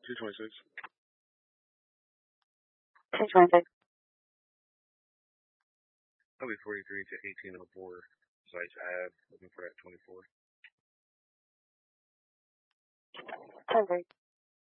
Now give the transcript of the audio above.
226. 226. That'll be 43 to 1804. Sites Ave, looking for that 24. 10-3.